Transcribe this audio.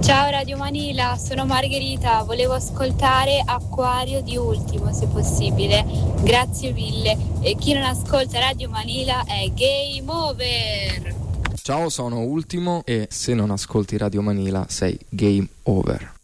Ciao Radio Manila, sono Margherita, volevo ascoltare Acquario di Ultimo se possibile, grazie mille. E chi non ascolta Radio Manila è Game Over. Ciao, sono Ultimo e se non ascolti Radio Manila sei game over.